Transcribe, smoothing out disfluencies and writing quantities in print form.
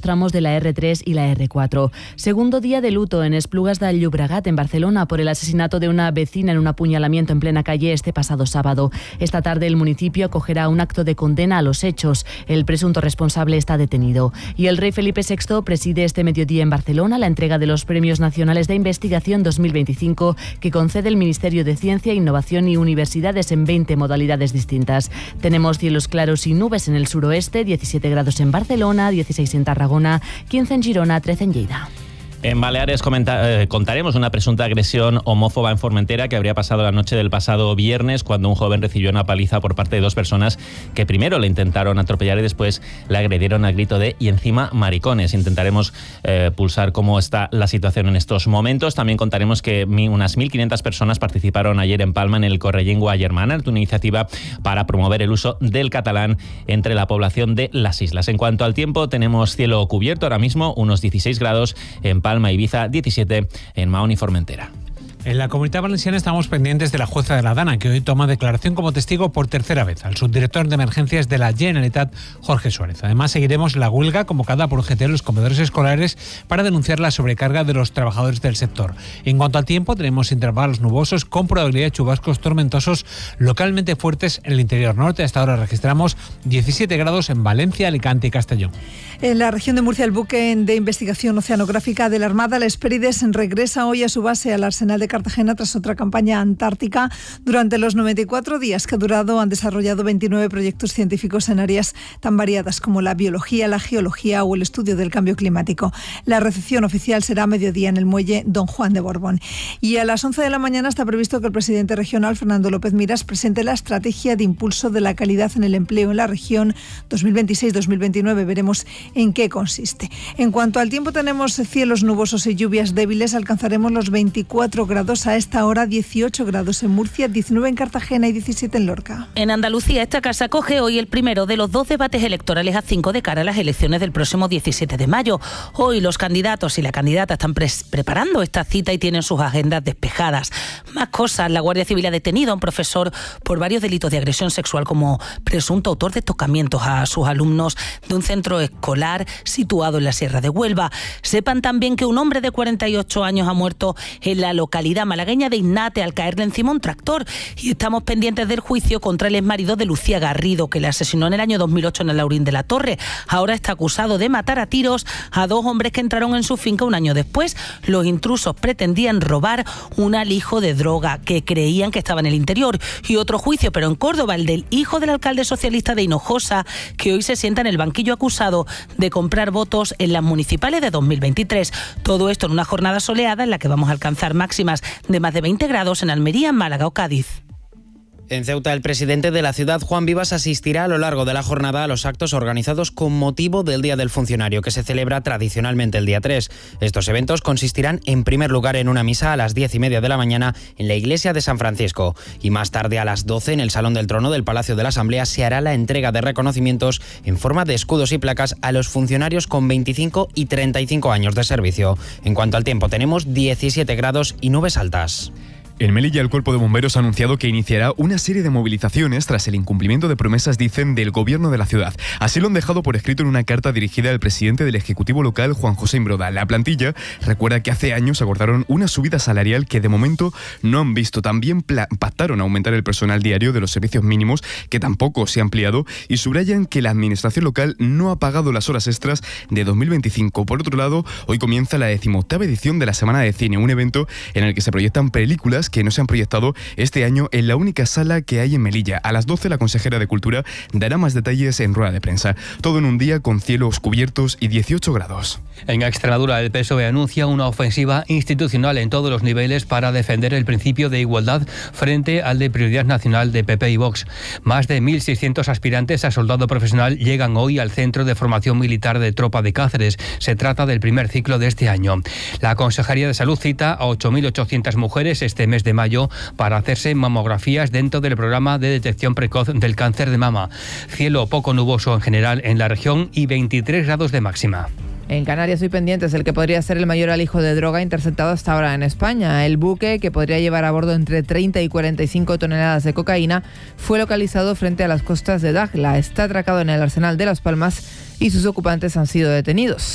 tramos de la R3 y la R4. Segundo día de luto en Esplugas de Llobregat, en Barcelona, por el asesinato de una vecina en un apuñalamiento en plena calle este pasado sábado. Esta tarde el municipio acogerá un acto de condena a los hechos. El presunto responsable está detenido. Y el rey Felipe VI preside este mediodía en Barcelona la entrega de los Premios Nacionales de Investigación 2025 que concede el Ministerio de Ciencia, Innovación y Universidades en 20 modalidades distintas. Tenemos cielos claros y nubes en el suroeste, 17 grados en Barcelona, 16 en Tarragona, 15 en Girona, 13 en Lleida. En Baleares contaremos una presunta agresión homófoba en Formentera que habría pasado la noche del pasado viernes, cuando un joven recibió una paliza por parte de dos personas que primero le intentaron atropellar y después le agredieron al grito de "y encima maricones". Intentaremos pulsar cómo está la situación en estos momentos. También contaremos que unas 1.500 personas participaron ayer en Palma en el Correllengua Germana, una iniciativa para promover el uso del catalán entre la población de las islas. En cuanto al tiempo, tenemos cielo cubierto ahora mismo, unos 16 grados en Palma, Ibiza, 17 en Mahón y Formentera. En la Comunidad Valenciana estamos pendientes de la jueza de la Dana, que hoy toma declaración como testigo por tercera vez al subdirector de emergencias de la Generalitat, Jorge Suárez. Además, seguiremos la huelga convocada por UGT en los comedores escolares para denunciar la sobrecarga de los trabajadores del sector. En cuanto al tiempo, tenemos intervalos nubosos con probabilidad de chubascos tormentosos localmente fuertes en el interior norte. Hasta ahora registramos 17 grados en Valencia, Alicante y Castellón. En la región de Murcia, el buque de investigación oceanográfica de la Armada, el Hespérides, regresa hoy a su base al Arsenal de Cartagena tras otra campaña antártica. Durante los 94 días que ha durado, han desarrollado 29 proyectos científicos en áreas tan variadas como la biología, la geología o el estudio del cambio climático. La recepción oficial será a mediodía en el muelle Don Juan de Borbón. Y a las 11 de la mañana está previsto que el presidente regional, Fernando López Miras, presente la estrategia de impulso de la calidad en el empleo en la región 2026-2029. Veremos en qué consiste. En cuanto al tiempo, tenemos cielos nubosos y lluvias débiles. Alcanzaremos los 24 grados a esta hora, 18 grados en Murcia, 19 en Cartagena y 17 en Lorca. En Andalucía, esta casa acoge hoy el primero de los 2 debates electorales a 5 de cara a las elecciones del próximo 17 de mayo. Hoy los candidatos y la candidata están preparando esta cita y tienen sus agendas despejadas. Más cosas: la Guardia Civil ha detenido a un profesor por varios delitos de agresión sexual como presunto autor de tocamientos a sus alumnos de un centro escolar situado en la Sierra de Huelva. Sepan también que un hombre de 48 años ha muerto en la localidad malagueña de Iznate al caerle encima un tractor, y estamos pendientes del juicio contra el exmarido de Lucía Garrido, que le asesinó en el año 2008 en el Laurín de la Torre. Ahora está acusado de matar a tiros a 2 hombres que entraron en su finca un año después. Los intrusos pretendían robar un alijo de droga que creían que estaba en el interior. Y otro juicio, pero en Córdoba, el del hijo del alcalde socialista de Hinojosa, que hoy se sienta en el banquillo acusado de comprar votos en las municipales de 2023. Todo esto en una jornada soleada en la que vamos a alcanzar máximas de más de 20 grados en Almería, Málaga o Cádiz. En Ceuta, el presidente de la ciudad, Juan Vivas, asistirá a lo largo de la jornada a los actos organizados con motivo del Día del Funcionario, que se celebra tradicionalmente el día 3. Estos eventos consistirán, en primer lugar, en una misa a las 10:30 de la mañana en la iglesia de San Francisco. Y más tarde, a las 12, en el Salón del Trono del Palacio de la Asamblea, se hará la entrega de reconocimientos en forma de escudos y placas a los funcionarios con 25 y 35 años de servicio. En cuanto al tiempo, tenemos 17 grados y nubes altas. En Melilla, el Cuerpo de Bomberos ha anunciado que iniciará una serie de movilizaciones tras el incumplimiento de promesas, dicen, del gobierno de la ciudad. Así lo han dejado por escrito en una carta dirigida al presidente del Ejecutivo local, Juan José Imbroda. La plantilla recuerda que hace años acordaron una subida salarial que de momento no han visto. También pactaron aumentar el personal diario de los servicios mínimos, que tampoco se ha ampliado, y subrayan que la administración local no ha pagado las horas extras de 2025. Por otro lado, hoy comienza la 18ª edición de la Semana de Cine, un evento en el que se proyectan películas que no se han proyectado este año en la única sala que hay en Melilla. A las 12, la consejera de Cultura dará más detalles en rueda de prensa. Todo en un día con cielos cubiertos y 18 grados. En Extremadura, el PSOE anuncia una ofensiva institucional en todos los niveles para defender el principio de igualdad frente al de prioridad nacional de PP y Vox. Más de 1.600 aspirantes a soldado profesional llegan hoy al Centro de Formación Militar de Tropa de Cáceres. Se trata del primer ciclo de este año. La Consejería de Salud cita a 8.800 mujeres este mes de mayo para hacerse mamografías dentro del programa de detección precoz del cáncer de mama. Cielo poco nuboso en general en la región y 23 grados de máxima. En Canarias hoy pendientes el que podría ser el mayor alijo de droga interceptado hasta ahora en España. El buque, que podría llevar a bordo entre 30 y 45 toneladas de cocaína, fue localizado frente a las costas de Dakhla. Está atracado en el arsenal de Las Palmas y sus ocupantes han sido detenidos.